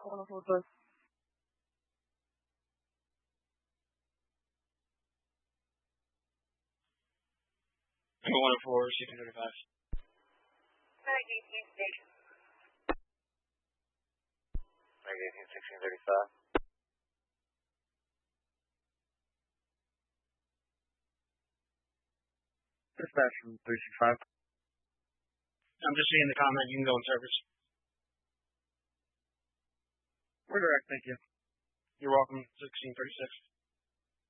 104 plus. 104, 1635. 1635. Dispatch from 365. I'm just seeing the comment. You can go in service. We're direct, thank you. You're welcome. 1636.